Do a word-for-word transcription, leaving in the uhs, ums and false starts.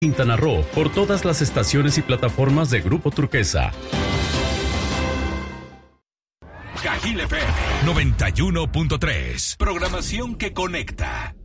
Quintana Roo por todas las estaciones y plataformas de Grupo Turquesa. Cajil F M noventa y uno punto tres. Programación que conecta.